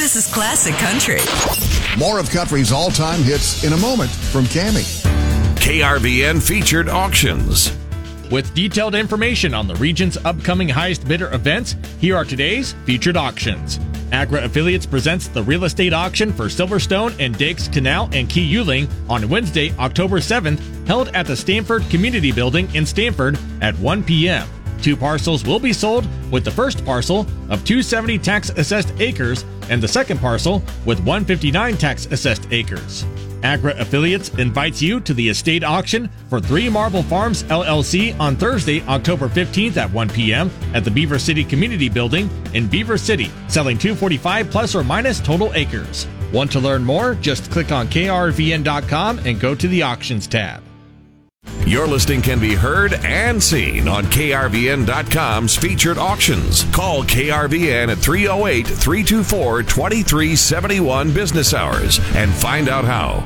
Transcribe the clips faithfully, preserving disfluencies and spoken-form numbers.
This is classic country. More of country's all-time hits in a moment from Cammie. K R V N Featured Auctions. With detailed information on the region's upcoming highest bidder events, here are today's featured auctions. Agra Affiliates presents the real estate auction for Silverstone and Diggs Canal and Key Yuling on Wednesday, October seventh, held at the Stamford Community Building in Stamford at one p.m. Two parcels will be sold, with the first parcel of two hundred seventy tax-assessed acres and the second parcel with one hundred fifty-nine tax-assessed acres. Agra Affiliates invites you to the estate auction for Three Marble Farms, L L C on Thursday, October fifteenth at one p.m. at the Beaver City Community Building in Beaver City, selling two hundred forty-five plus or minus total acres. Want to learn more? Just click on K R V N dot com and go to the Auctions tab. Your listing can be heard and seen on K R V N dot com's featured auctions. Call K R V N at three oh eight, three two four, two three seven one business hours and find out how.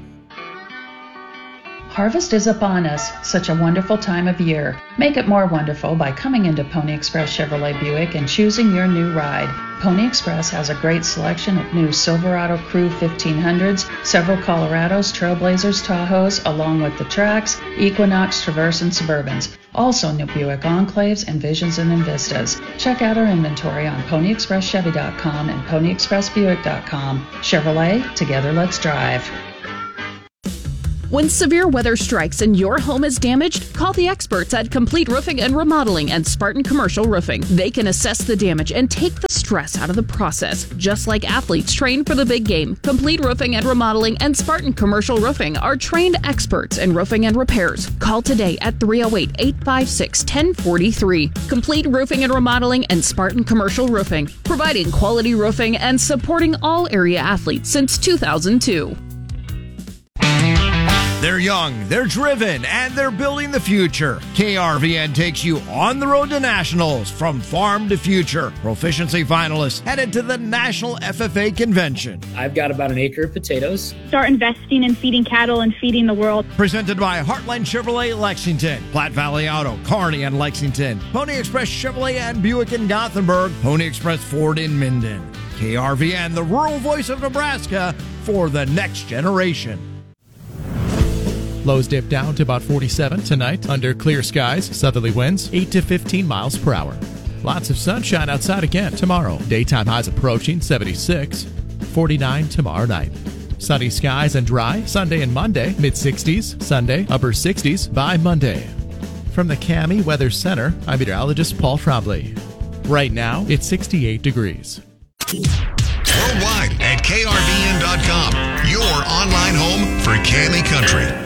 Harvest is upon us, such a wonderful time of year. Make it more wonderful by coming into Pony Express Chevrolet Buick and choosing your new ride. Pony Express has a great selection of new Silverado Crew fifteen hundreds, several Colorados, Trailblazers, Tahoes, along with the Trax, Equinox, Traverse, and Suburbans. Also new Buick Enclaves, Envisions, and Envistas. Check out our inventory on Pony Express Chevy dot com and Pony Express Buick dot com. Chevrolet, together let's drive. When severe weather strikes and your home is damaged, call the experts at Complete Roofing and Remodeling and Spartan Commercial Roofing. They can assess the damage and take the stress out of the process. Just like athletes train for the big game, Complete Roofing and Remodeling and Spartan Commercial Roofing are trained experts in roofing and repairs. Call today at three oh eight, eight five six, one oh four three. Complete Roofing and Remodeling and Spartan Commercial Roofing, providing quality roofing and supporting all area athletes since two thousand two. They're young, they're driven, and they're building the future. K R V N takes you on the road to nationals, from farm to future. Proficiency finalists headed to the National F F A Convention. I've got about an acre of potatoes. Start investing in feeding cattle and feeding the world. Presented by Heartland Chevrolet Lexington, Platte Valley Auto, Kearney and Lexington, Pony Express Chevrolet and Buick in Gothenburg, Pony Express Ford in Minden. K R V N, the rural voice of Nebraska for the next generation. Lows dip down to about forty-seven tonight under clear skies, southerly winds eight to fifteen miles per hour. Lots of sunshine outside again tomorrow. Daytime highs approaching seventy-six, forty-nine tomorrow night. Sunny skies and dry Sunday and Monday, mid sixties, Sunday, upper sixties by Monday. From the Cammie Weather Center, I'm meteorologist Paul Trombley. Right now, it's sixty-eight degrees. Worldwide at K R V N dot com, your online home for Cammie Country.